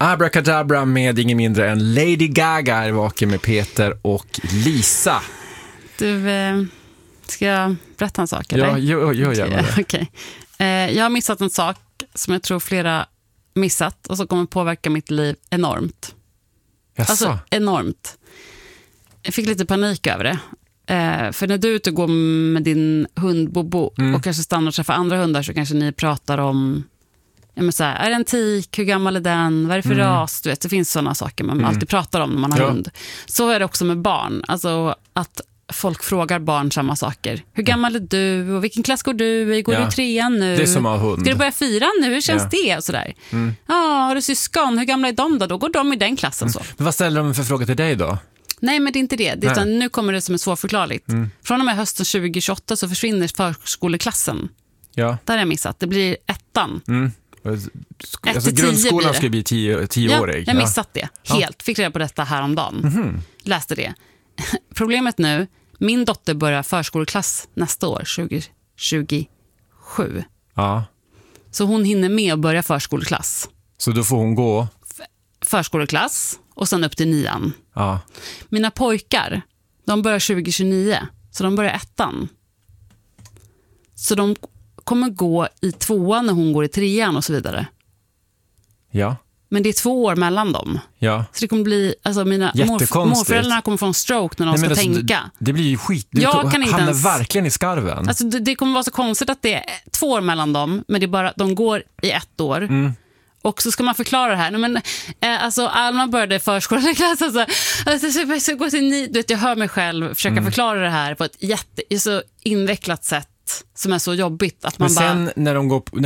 Abracadabra med ingen mindre än Lady Gaga är vaken med Peter och Lisa. Du, ska jag berätta en sak? Eller? Ja, gör gärna det. Okej. Jag har missat en sak som jag tror flera missat och som kommer påverka mitt liv enormt. Jaså? Alltså enormt. Jag fick lite panik över det. För när du är ute och går med din hund Bobo och kanske stannar och träffar andra hundar, så kanske ni pratar om så här, är det en tik? Hur gammal är den? Vad är det för ras? Du vet, det finns sådana saker man alltid pratar om när man har hund. Så är det också med barn. Alltså att folk frågar barn samma saker. Hur gammal är du? Och vilken klass går du i? Går du i 3:an nu? Det är som av hund. Ska du börja 4:an nu? Hur känns det? Och sådär. Har du syskon? Hur gamla är de då? Då går de i den klassen så. Men vad ställer de för fråga till dig då? Nej, men det är inte det. Utan nu kommer det som är svårförklarligt. Från och med hösten 2028 så försvinner förskoleklassen. Ja. Där har jag missat. Det blir 1:an. Alltså grundskolan ska bli 10-årig. Jag har missat det. Helt. Fick reda på detta häromdagen. Läste det. Problemet nu, min dotter börjar förskoleklass nästa år, 2027. Ja. Så hon hinner med att börja förskoleklass. Så då får hon gå? Förskoleklass och sen upp till 9:an. Ja. Mina pojkar, de börjar 2029. Så de börjar 1:an. Så de kommer gå i 2:an när hon går i 3:an och så vidare. Ja. Men det är 2 år mellan dem. Ja. Så det kommer bli, alltså mina morföräldrarna kommer få en stroke när de ska tänka. Det blir ju skit. Jag kan inte hamnar ens, verkligen i skarven. Alltså det kommer vara så konstigt att det är 2 år mellan dem, men det är bara, de går i 1 år. Och så ska man förklara det här. Men, alltså Alma började förskoleklass. Så gå till du vet, jag hör mig själv försöka förklara det här på ett så invecklat sätt som är så jobbigt att man men sen när